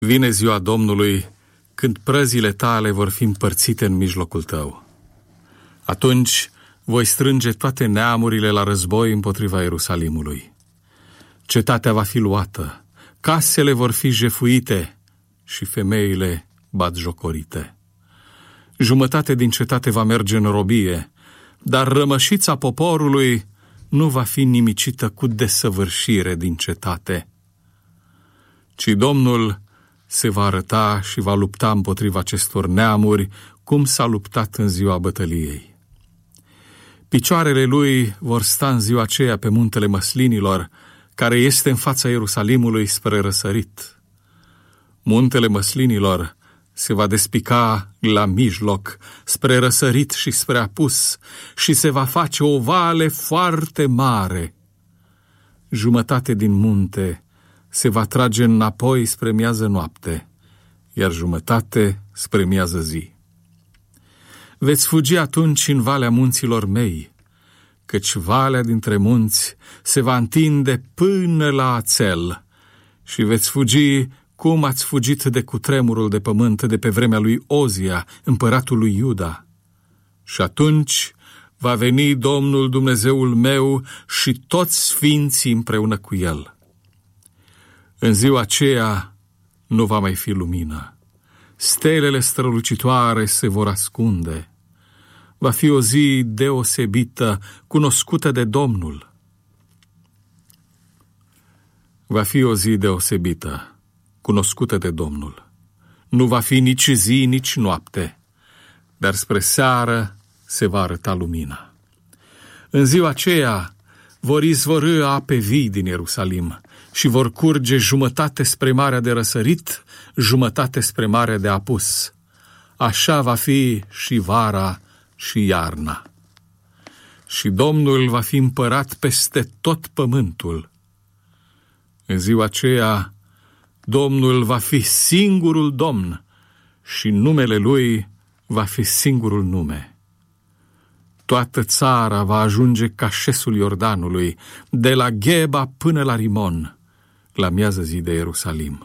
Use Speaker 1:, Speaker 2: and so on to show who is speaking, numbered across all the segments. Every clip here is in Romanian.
Speaker 1: Vine ziua Domnului, când prăzile tale vor fi împărțite în mijlocul tău. Atunci voi strânge toate neamurile la război împotriva Ierusalimului. Cetatea va fi luată, casele vor fi jefuite și femeile batjocorite. Jumătate din cetate va merge în robie, dar rămășița poporului nu va fi nimicită cu desăvârșire din cetate, ci Domnul se va arăta și va lupta împotriva acestor neamuri, cum s-a luptat în ziua bătăliei. Picioarele lui vor sta în ziua aceea pe muntele Măslinilor, care este în fața Ierusalimului spre răsărit. Muntele Măslinilor se va despica la mijloc, spre răsărit și spre apus, și se va face o vale foarte mare. Jumătate din munte se va trage înapoi spre miază noapte, iar jumătate spre miază zi. Veți fugi atunci în valea munților mei, căci valea dintre munți se va întinde până la Ațel, și veți fugi cum ați fugit de cutremurul de pământ de pe vremea lui Ozia, împăratul lui Iuda. Și atunci va veni Domnul Dumnezeul meu și toți sfinții împreună cu el. În ziua aceea nu va mai fi lumină. Stelele strălucitoare se vor ascunde. Va fi o zi deosebită, cunoscută de Domnul. Va fi o zi deosebită, cunoscută de Domnul. Nu va fi nici zi, nici noapte, dar spre seară se va arăta lumina. În ziua aceea vor izvorî ape vii din Ierusalim și vor curge jumătate spre Marea de Răsărit, jumătate spre Marea de Apus. Așa va fi și vara și iarna. Și Domnul va fi împărat peste tot pământul. În ziua aceea, Domnul va fi singurul Domn și numele Lui va fi singurul nume. Toată țara va ajunge ca șesul Iordanului, de la Gheba până la Rimon, la miază zi de Ierusalim.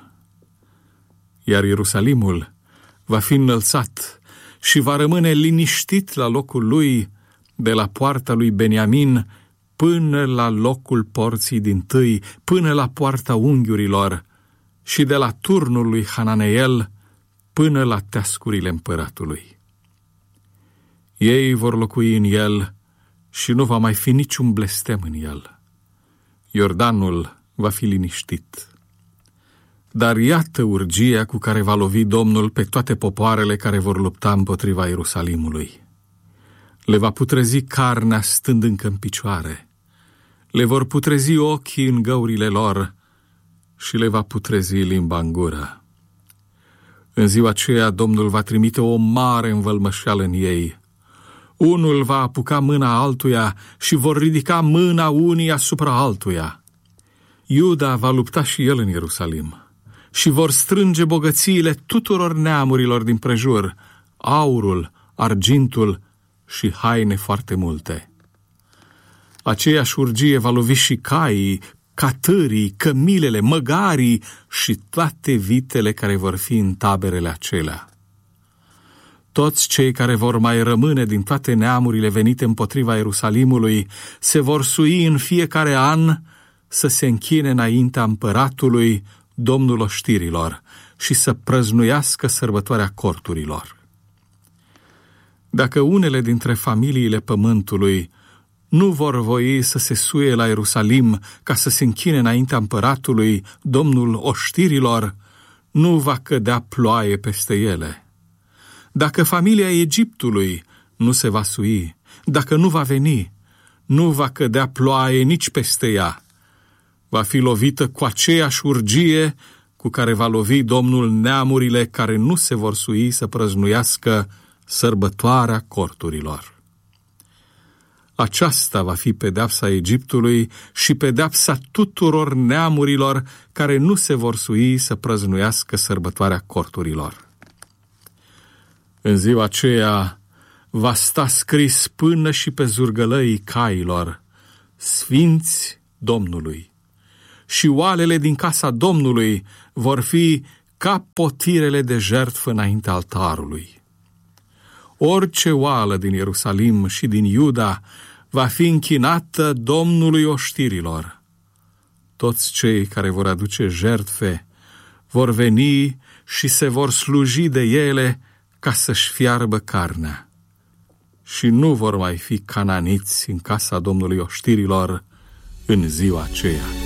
Speaker 1: Iar Ierusalimul va fi înălțat și va rămâne liniștit la locul lui, de la poarta lui Beniamin până la locul porții dintâi, până la poarta unghiurilor, și de la turnul lui Hananeel până la teascurile împăratului. Ei vor locui în el și nu va mai fi niciun blestem în el. Iordanul va fi liniștit. Dar iată urgia cu care va lovi Domnul pe toate popoarele care vor lupta împotriva Ierusalimului. Le va putrezi carnea stând încă în picioare, le vor putrezi ochii în găurile lor și le va putrezi limba în gură. În ziua aceea Domnul va trimite o mare învălmășeală în ei. Unul va apuca mâna altuia și vor ridica mâna unii asupra altuia. Iuda va lupta și el în Ierusalim și vor strânge bogățiile tuturor neamurilor din prejur, aurul, argintul și haine foarte multe. Aceeași urgie va lovi și caii, catârii, cămilele, măgarii și toate vitele care vor fi în taberele acelea. Toți cei care vor mai rămâne din toate neamurile venite împotriva Ierusalimului se vor sui în fiecare an să se închine înaintea împăratului, Domnul oștirilor, și să prăznuiască sărbătoarea corturilor. Dacă unele dintre familiile pământului nu vor voi să se suie la Ierusalim ca să se închine înaintea împăratului, Domnul oștirilor, nu va cădea ploaie peste ele. Dacă familia Egiptului nu se va sui, dacă nu va veni, nu va cădea ploaie nici peste ea. Va fi lovită cu aceeași urgie cu care va lovi Domnul neamurile care nu se vor sui să prăznuiască sărbătoarea corturilor. Aceasta va fi pedeapsa Egiptului și pedeapsa tuturor neamurilor care nu se vor sui să prăznuiască sărbătoarea corturilor. În ziua aceea va sta scris până și pe zurgălăii cailor: Sfinți Domnului. Și oalele din casa Domnului vor fi ca potirele de jertfă înaintea altarului. Orice oală din Ierusalim și din Iuda va fi închinată Domnului oștirilor. Toți cei care vor aduce jertfe vor veni și se vor sluji de ele ca să-și fiarbă carnea. Și nu vor mai fi cananiți în casa Domnului oștirilor în ziua aceea.